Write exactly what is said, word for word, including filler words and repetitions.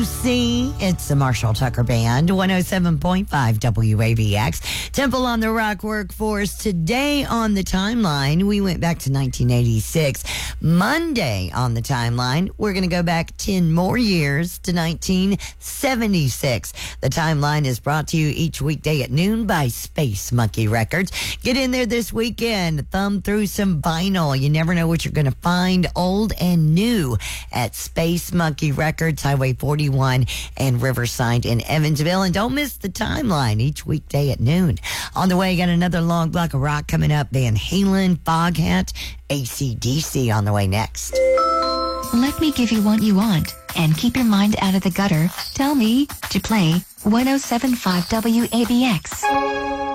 Lucy. It's the Marshall Tucker Band, one oh seven point five W A B X. Temple on the Rock Workforce. Today on the timeline, we went back to nineteen eighty-six. Monday on the timeline, we're going to go back ten more years to nineteen seventy-six. The timeline is brought to you each weekday at noon by Space Monkey Records. Get in there this weekend, thumb through some vinyl. You never know what you're going to find, old and new, at Space Monkey Records, Highway forty-one and Riverside in Evansville. And don't miss the timeline each weekday at noon. On the way, got another long block of rock coming up. Van Halen, Foghat, A C D C on the way next. Let me give you what you want, and keep your mind out of the gutter. Tell me to play one oh seven point five W A B X.